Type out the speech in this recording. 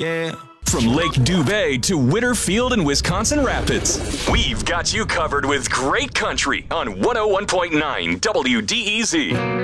Yeah. From Lake Dubay to Winterfield and Wisconsin Rapids, we've got you covered with great country on 101.9 WDEZ.